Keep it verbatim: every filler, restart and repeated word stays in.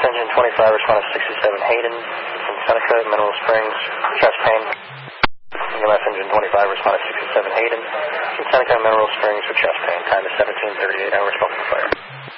Engine twenty-five, responded sixty-seven Hayden from Seneca, Mineral Springs, chest pain. E M S Engine twenty-five, responded sixty-seven Hayden from Seneca, Mineral Springs with chest pain. Time is seventeen thirty-eight hours, smoking fire.